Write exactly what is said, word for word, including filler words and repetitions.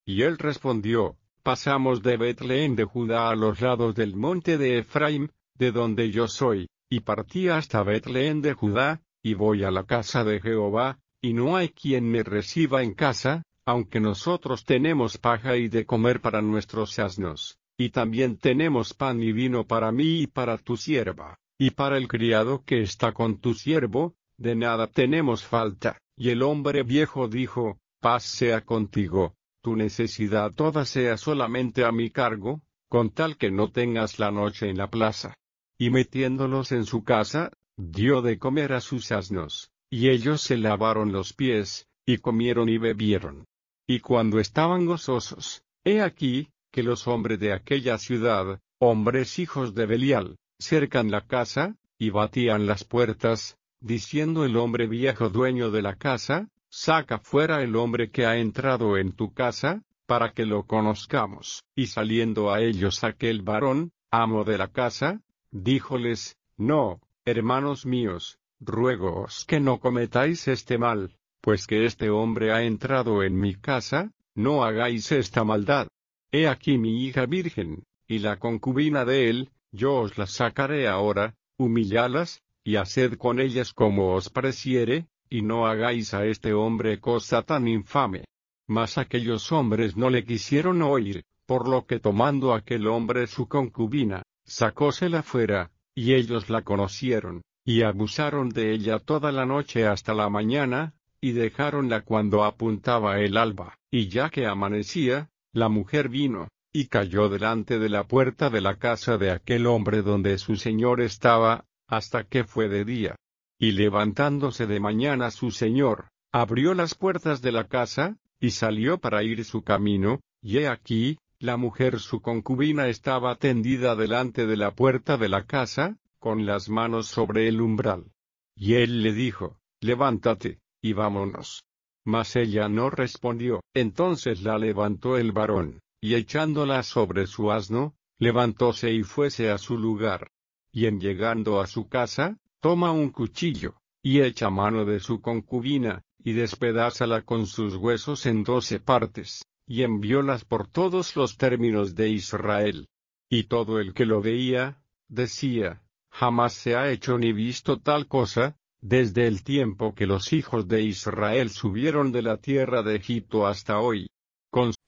Y él respondió: Pasamos de Betlén de Judá a los lados del monte de Efraín, de donde yo soy, y partí hasta Betlén de Judá, y voy a la casa de Jehová, y no hay quien me reciba en casa, aunque nosotros tenemos paja y de comer para nuestros asnos, y también tenemos pan y vino para mí y para tu sierva, y para el criado que está con tu siervo, de nada tenemos falta. Y el hombre viejo dijo: Paz sea contigo, tu necesidad toda sea solamente a mi cargo, con tal que no tengas la noche en la plaza. Y metiéndolos en su casa, dio de comer a sus asnos, y ellos se lavaron los pies, y comieron y bebieron. Y cuando estaban gozosos, he aquí, que los hombres de aquella ciudad, hombres hijos de Belial, cercan la casa, y batían las puertas, diciendo el hombre viejo dueño de la casa: Saca fuera el hombre que ha entrado en tu casa, para que lo conozcamos. Y saliendo a ellos aquel varón, amo de la casa, díjoles: No, hermanos míos, ruégoos que no cometáis este mal, pues que este hombre ha entrado en mi casa, no hagáis esta maldad. He aquí mi hija virgen, y la concubina de él, yo os la sacaré ahora, humillalas, y haced con ellas como os pareciere, y no hagáis a este hombre cosa tan infame. Mas aquellos hombres no le quisieron oír, por lo que tomando aquel hombre su concubina, sacósela fuera, y ellos la conocieron, y abusaron de ella toda la noche hasta la mañana, y dejáronla cuando apuntaba el alba. Y ya que amanecía, la mujer vino, y cayó delante de la puerta de la casa de aquel hombre donde su señor estaba, hasta que fue de día. Y levantándose de mañana su señor, abrió las puertas de la casa, y salió para ir su camino, y he aquí, la mujer su concubina estaba tendida delante de la puerta de la casa, con las manos sobre el umbral. Y él le dijo: Levántate, y vámonos. Mas ella no respondió. Entonces la levantó el varón, y echándola sobre su asno, levantóse y fuese a su lugar. Y en llegando a su casa, toma un cuchillo, y echa mano de su concubina, y despedázala con sus huesos en doce partes, y enviólas por todos los términos de Israel. Y todo el que lo veía, decía: Jamás se ha hecho ni visto tal cosa, desde el tiempo que los hijos de Israel subieron de la tierra de Egipto hasta hoy. Con